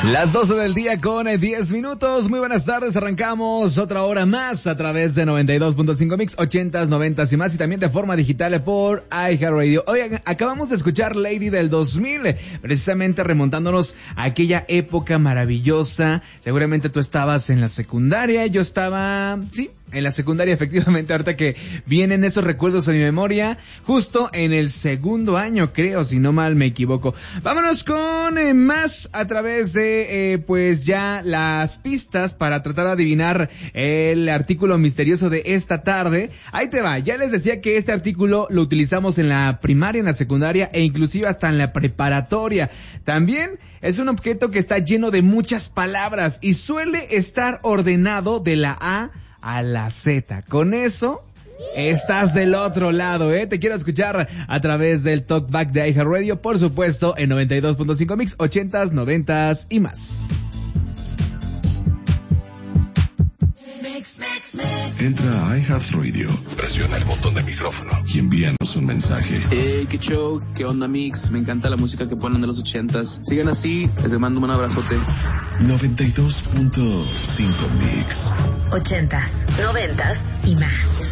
Las 12 del día con 10 minutos. Muy buenas tardes. Arrancamos otra hora más a través de 92.5 Mix, 80s, 90s y más, y también de forma digital por iHeartRadio. Hoy acabamos de escuchar Lady del 2000, precisamente remontándonos a aquella época maravillosa. Seguramente tú estabas en la secundaria, yo estaba, sí, en la secundaria, efectivamente, ahorita que vienen esos recuerdos a mi memoria, justo en el segundo año, creo, si no mal me equivoco. Vámonos con más a través de, pues ya las pistas para tratar de adivinar el artículo misterioso de esta tarde. Ahí te va, ya les decía que este artículo lo utilizamos en la primaria, en la secundaria e inclusive hasta en la preparatoria. También es un objeto que está lleno de muchas palabras y suele estar ordenado de la A a la Z. Con eso estás del otro lado, Te quiero escuchar a través del Talkback de iHeartRadio, por supuesto, en 92.5 Mix, 80s, 90s y más. Entra a iHeartRadio, presiona el botón de micrófono y envíanos un mensaje. Qué show, qué onda Mix, me encanta la música que ponen de los 80s. Sigan así, les mando un abrazote. 92.5 Mix. 80s, 90s y más.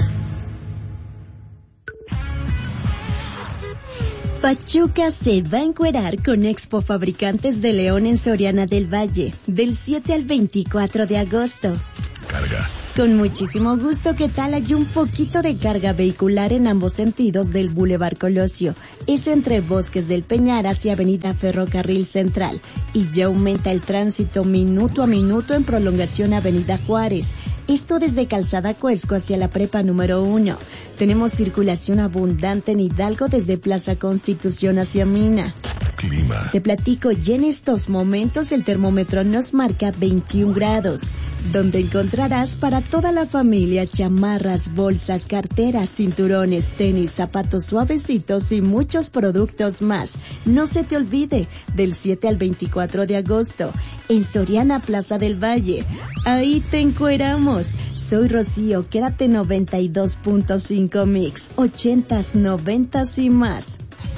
Pachuca se va a encuerar con Expo Fabricantes de León en Soriana del Valle, del 7 al 24 de agosto. Carga. Con muchísimo gusto, ¿qué tal? Hay un poquito de carga vehicular en ambos sentidos del Boulevard Colosio. Es entre Bosques del Peñar hacia Avenida Ferrocarril Central. Y ya aumenta el tránsito minuto a minuto en prolongación Avenida Juárez. Esto desde Calzada Cuesco hacia la Prepa número 1. Tenemos circulación abundante en Hidalgo desde Plaza Constitución hacia Mina. Clima. Te platico, ya en estos momentos el termómetro nos marca 21 grados, donde encontrarás para toda la familia chamarras, bolsas, carteras, cinturones, tenis, zapatos suavecitos y muchos productos más. No se te olvide, del 7 al 24 de agosto, en Soriana Plaza del Valle. Ahí te encueramos. Soy Rocío, quédate 92.5 Mix, 80s, 90s y más.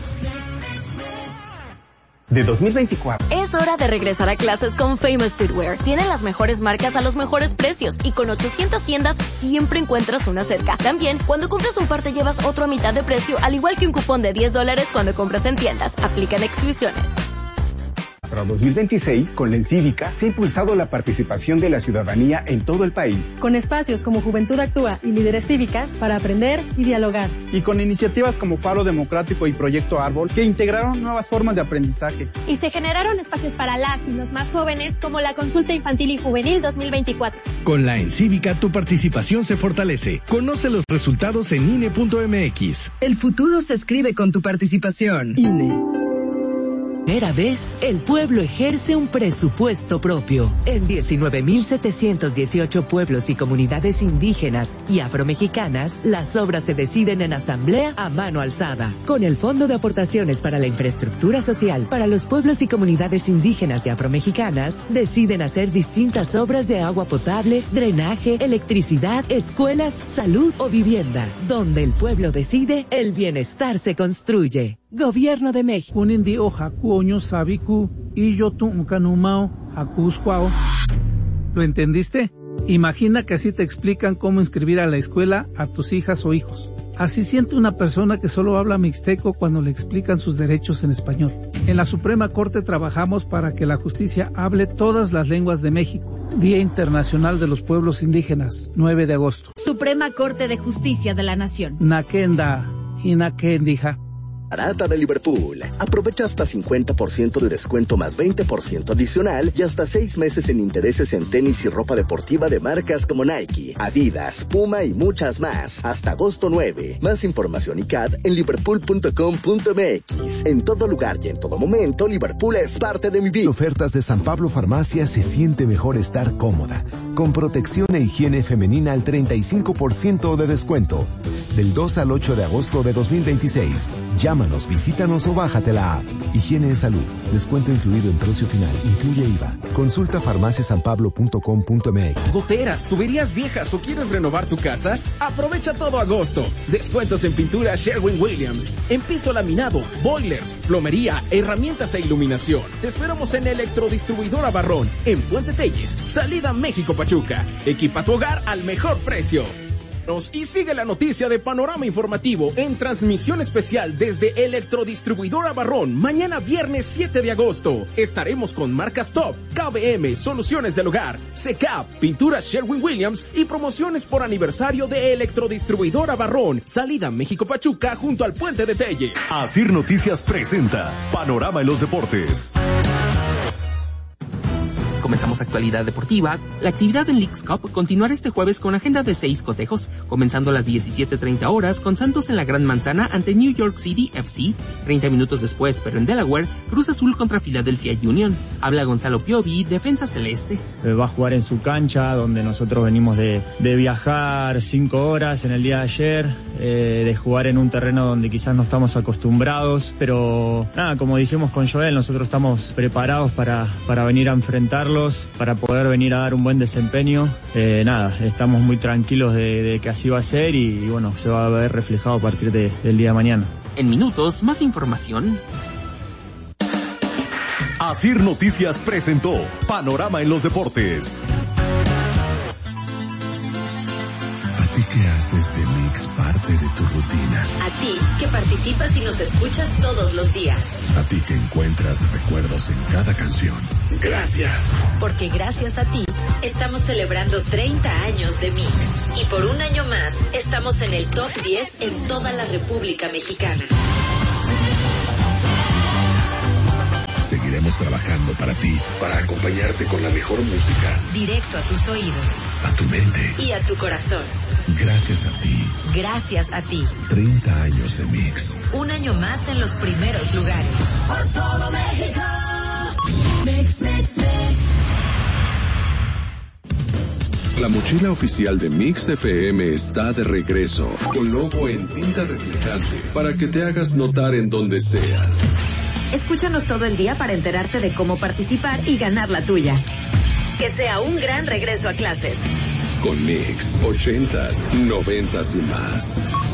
De 2024. Es hora de regresar a clases con Famous Footwear. Tienen las mejores marcas a los mejores precios y con 800 tiendas siempre encuentras una cerca. También, cuando compras un par te llevas otro a mitad de precio, al igual que un cupón de $10 cuando compras en tiendas. Aplican exclusiones. Para 2026, con la Encívica, se ha impulsado la participación de la ciudadanía en todo el país. Con espacios como Juventud Actúa y Líderes Cívicas para aprender y dialogar. Y con iniciativas como Faro Democrático y Proyecto Árbol, que integraron nuevas formas de aprendizaje. Y se generaron espacios para las y los más jóvenes, como la Consulta Infantil y Juvenil 2024. Con la Encívica, tu participación se fortalece. Conoce los resultados en INE.mx. El futuro se escribe con tu participación. INE. Primera vez, el pueblo ejerce un presupuesto propio. En 19.718 pueblos y comunidades indígenas y afromexicanas, las obras se deciden en asamblea a mano alzada. Con el Fondo de Aportaciones para la Infraestructura Social para los pueblos y comunidades indígenas y afromexicanas, deciden hacer distintas obras de agua potable, drenaje, electricidad, escuelas, salud o vivienda. Donde el pueblo decide, el bienestar se construye. Gobierno de México. ¿Lo entendiste? Imagina que así te explican cómo inscribir a la escuela a tus hijas o hijos. Así siente una persona que solo habla mixteco cuando le explican sus derechos en español. En la Suprema Corte trabajamos para que la justicia hable todas las lenguas de México. Día Internacional de los Pueblos Indígenas, 9 de agosto. Suprema Corte de Justicia de la Nación. Nakenda, Hinakendija. Barata de Liverpool. Aprovecha hasta 50% de descuento más 20% adicional y hasta 6 meses sin intereses en tenis y ropa deportiva de marcas como Nike, Adidas, Puma y muchas más. Hasta agosto 9. Más información y CAD en liverpool.com.mx. En todo lugar y en todo momento, Liverpool es parte de mi vida. Ofertas de San Pablo Farmacia se siente mejor estar cómoda. Con protección e higiene femenina al 35% de descuento. Del 2 al 8 de agosto de 2026. Llama Llámanos, visítanos o bájate la app. Higiene en salud. Descuento incluido en precio final. Incluye IVA. Consulta farmaciasanpablo.com.mx. Goteras, tuberías viejas o quieres renovar tu casa? Aprovecha todo agosto. Descuentos en pintura Sherwin-Williams, en piso laminado, boilers, plomería, herramientas e iluminación. Te esperamos en Electrodistribuidora Barrón, en Puente Telles, salida México-Pachuca. Equipa tu hogar al mejor precio. Y sigue la noticia de Panorama Informativo en transmisión especial desde Electrodistribuidora Barrón. Mañana viernes 7 de agosto estaremos con marcas Top, KBM, Soluciones del Hogar, CECAP, Pinturas Sherwin-Williams y promociones por aniversario de Electrodistribuidora Barrón. Salida México-Pachuca junto al Puente de Telle. Asir Noticias presenta Panorama en los Deportes. Comenzamos actualidad deportiva. La actividad en Leagues Cup continuará este jueves con agenda de 6 cotejos, comenzando a las 17:30 horas con Santos en la Gran Manzana ante New York City FC. 30 minutos después, pero en Delaware, Cruz Azul contra Philadelphia Union. Habla Gonzalo Piovi, defensa celeste. Va a jugar en su cancha, donde nosotros venimos de viajar 5 horas en el día de ayer, de jugar en un terreno donde quizás no estamos acostumbrados, pero nada, como dijimos con Joel, nosotros estamos preparados para venir a enfrentarlos, para poder venir a dar un buen desempeño. Nada, estamos muy tranquilos de que así va a ser y bueno, se va a ver reflejado a partir del día de mañana. En minutos, más información. Asir Noticias presentó Panorama en los Deportes. ¿A ti que haces de Mix parte de tu rutina? A ti que participas y nos escuchas todos los días. A ti que encuentras recuerdos en cada canción. Gracias. Porque gracias a ti estamos celebrando 30 años de Mix. Y por un año más estamos en el top 10 en toda la República Mexicana. Seguiremos trabajando para ti, para acompañarte con la mejor música. Directo a tus oídos. A tu mente. Y a tu corazón. Gracias a ti. Gracias a ti. 30 años de Mix. Un año más en los primeros lugares. Por todo México. Mix, mix, mix. La mochila oficial de Mix FM está de regreso, con logo en tinta reflejante, para que te hagas notar en donde sea. Escúchanos todo el día para enterarte de cómo participar y ganar la tuya. Que sea un gran regreso a clases. Con Mix, 80s, 90s y más.